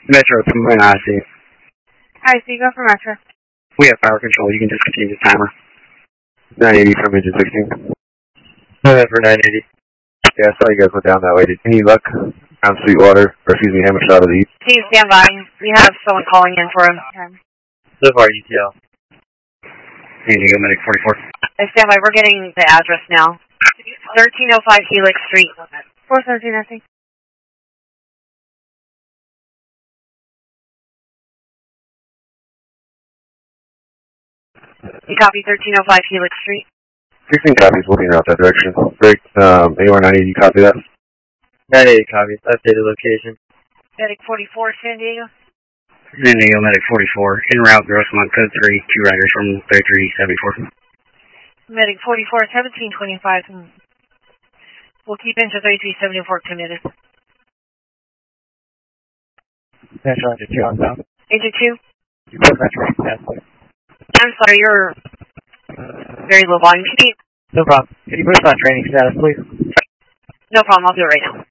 Metro, 7.9 IC. Hi, so you go for Metro. We have power control. You can discontinue the timer. 980 from engine 16. For 980. Yeah, I saw you guys went down that way. Any luck on Sweetwater? Or excuse me, Hammer Shot of the East? Please stand by. We have someone calling in for him. So far, UTL. Indigo Medic 44. I stand by. We're getting the address now. 1305 Helix Street. 417, I think. You copy 1305 Helix Street? 16 copies, moving out that direction. Break, AOR 980, you copy that? 980 copies. Updated location. Medic 44, San Diego. San Diego Medic 44. En route, Grossmont, code 3. 2 riders from 3374. Medic 44, 1725. We'll keep into 3374 committed. Metro Engine 2 on south. Agent 2? Metro, yes, please. I'm sorry, you're very low volume. No problem. Can you push on training status, please? No problem, I'll do it right now.